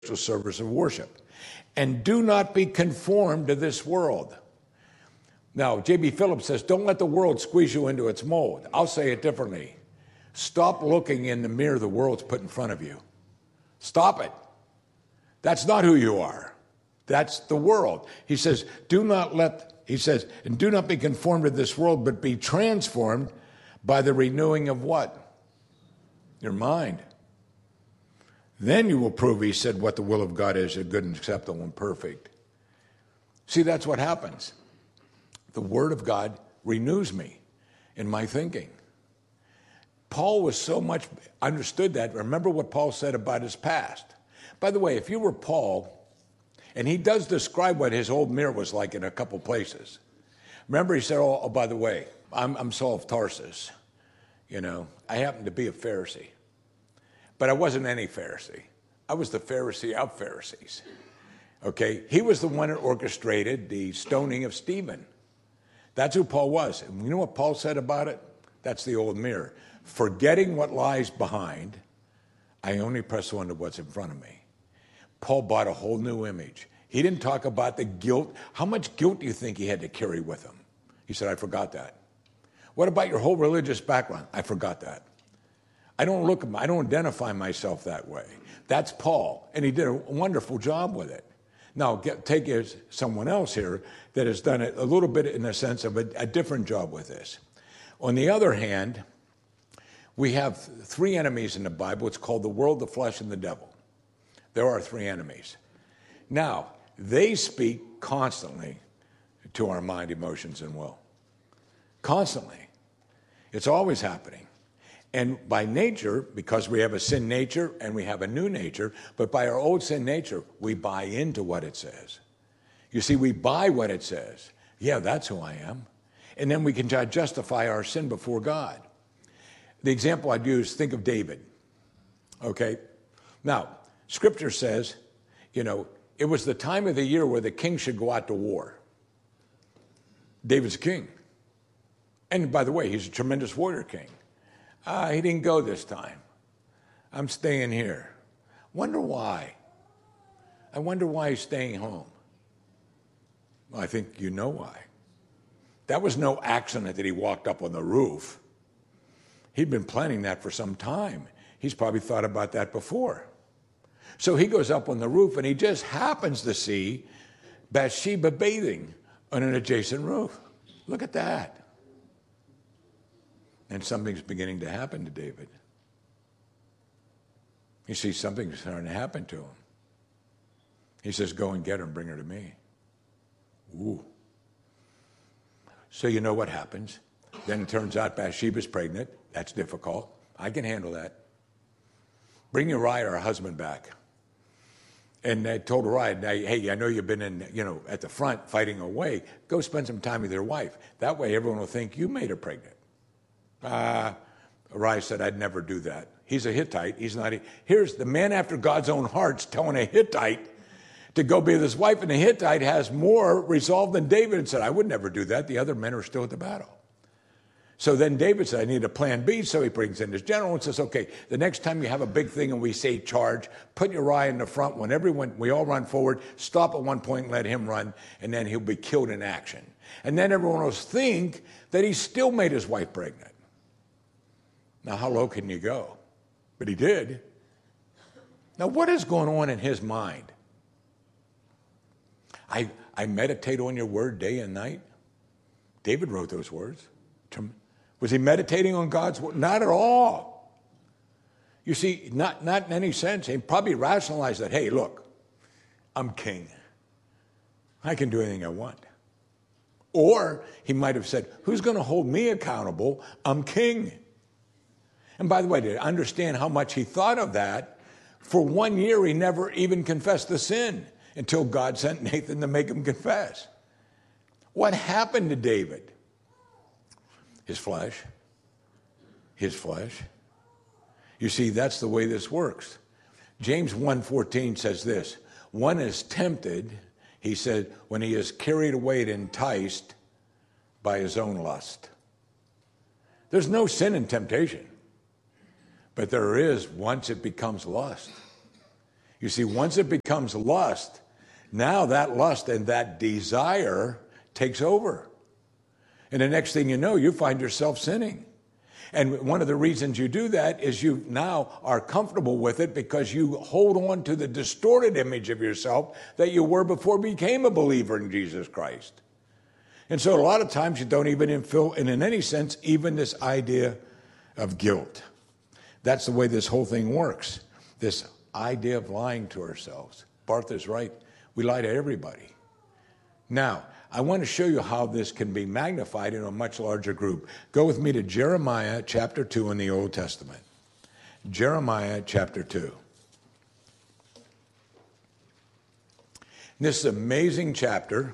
service of worship. And do not be conformed to this world. Now, J.B. Phillips says, don't let the world squeeze you into its mold. I'll say it differently. Stop looking in the mirror the world's put in front of you. Stop it. That's not who you are. That's the world. He says, and do not be conformed to this world, but be transformed by the renewing of what? Your mind. Then you will prove, he said, what the will of God is, a good and acceptable and perfect. See, that's what happens. The Word of God renews me in my thinking. Paul was so much, understood that. Remember what Paul said about his past. By the way, if you were Paul, and he does describe what his old mirror was like in a couple places. Remember, he said, oh by the way, I'm Saul of Tarsus. You know, I happen to be a Pharisee. But I wasn't any Pharisee. I was the Pharisee of Pharisees. Okay? He was the one that orchestrated the stoning of Stephen. That's who Paul was. And you know what Paul said about it? That's the old mirror. Forgetting what lies behind, I only press on to what's in front of me. Paul bought a whole new image. He didn't talk about the guilt. How much guilt do you think he had to carry with him? He said, I forgot that. What about your whole religious background? I forgot that. I don't identify myself that way. That's Paul, and he did a wonderful job with it. Now, take someone else here that has done it a little bit in the sense of a different job with this. On the other hand, we have three enemies in the Bible. It's called the world, the flesh, and the devil. There are three enemies. Now, they speak constantly to our mind, emotions, and will. Constantly. It's always happening. And by nature, because we have a sin nature and we have a new nature, but by our old sin nature, we buy into what it says. You see, we buy what it says. Yeah, that's who I am. And then we can justify our sin before God. The example I'd use, think of David. Okay? Now, Scripture says, you know, it was the time of the year where the king should go out to war. David's king. And by the way, he's a tremendous warrior king. He didn't go this time. I'm staying here. Wonder why? I wonder why he's staying home. Well, I think you know why. That was no accident that he walked up on the roof. He'd been planning that for some time. He's probably thought about that before. So he goes up on the roof and he just happens to see Bathsheba bathing on an adjacent roof. Look at that. And something's beginning to happen to David. You see, something's starting to happen to him. He says, go and get her and bring her to me. Ooh. So you know what happens. Then it turns out Bathsheba's pregnant. That's difficult. I can handle that. Bring Uriah, her husband, back. And they told Uriah, hey, I know you've been at the front fighting away. Go spend some time with your wife. That way everyone will think you made her pregnant. Uriah said, I'd never do that. He's a Hittite. Here's the man after God's own heart's telling a Hittite to go be with his wife, and the Hittite has more resolve than David and said, I would never do that. The other men are still at the battle. So then David said, I need a plan B. So he brings in his general and says, okay, the next time you have a big thing and we say charge, put Uriah in the front. When we all run forward, stop at one point and let him run, and then he'll be killed in action. And then everyone will think that he still made his wife pregnant. Now, how low can you go? But he did. Now, what is going on in his mind? I meditate on your word day and night. David wrote those words. Was he meditating on God's word? Not at all. You see, not in any sense. He probably rationalized that, hey, look, I'm king. I can do anything I want. Or he might have said, who's going to hold me accountable? I'm king. And by the way, to understand how much he thought of that, for 1 year he never even confessed the sin until God sent Nathan to make him confess. What happened to David? His flesh. His flesh. You see, that's the way this works. James 1:14 says this, one is tempted, he said, when he is carried away and enticed by his own lust. There's no sin in temptation. But there is once it becomes lust. You see, once it becomes lust, now that lust and that desire takes over. And the next thing you know, you find yourself sinning. And one of the reasons you do that is you now are comfortable with it because you hold on to the distorted image of yourself that you were before you became a believer in Jesus Christ. And so a lot of times you don't even feel, and in any sense, even this idea of guilt. That's the way this whole thing works. This idea of lying to ourselves. Bartha's right. We lie to everybody. Now, I want to show you how this can be magnified in a much larger group. Go with me to Jeremiah chapter 2 in the Old Testament. Jeremiah chapter 2. This is an amazing chapter.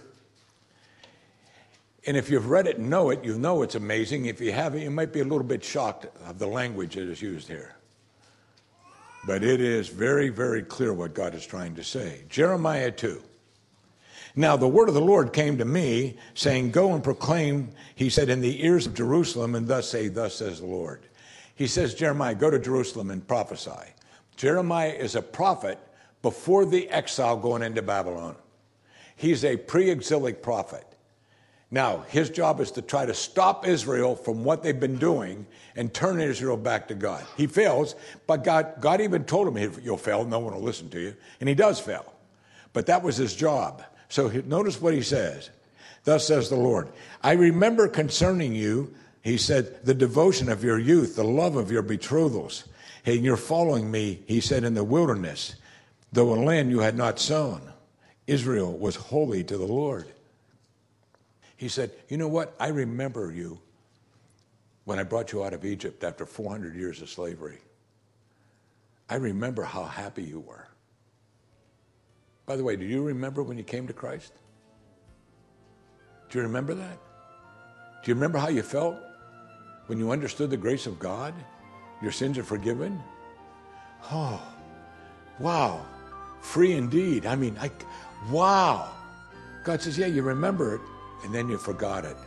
And if you've read it and know it, you know it's amazing. If you haven't, you might be a little bit shocked of the language that is used here. But it is very, very clear what God is trying to say. Jeremiah 2. Now the word of the Lord came to me, saying, go and proclaim, he said, in the ears of Jerusalem, and thus say, thus says the Lord. He says, Jeremiah, go to Jerusalem and prophesy. Jeremiah is a prophet before the exile going into Babylon. He's a pre-exilic prophet. Now, his job is to try to stop Israel from what they've been doing and turn Israel back to God. He fails, but God even told him, you'll fail, no one will listen to you. And he does fail. But that was his job. So notice what he says. Thus says the Lord, I remember concerning you, he said, the devotion of your youth, the love of your betrothals. And you're following me, he said, in the wilderness, though a land you had not sown. Israel was holy to the Lord. He said, you know what? I remember you when I brought you out of Egypt after 400 years of slavery. I remember how happy you were. By the way, do you remember when you came to Christ? Do you remember that? Do you remember how you felt when you understood the grace of God? Your sins are forgiven? Oh, wow. Free indeed. Wow. God says, yeah, you remember it, and then you forgot it.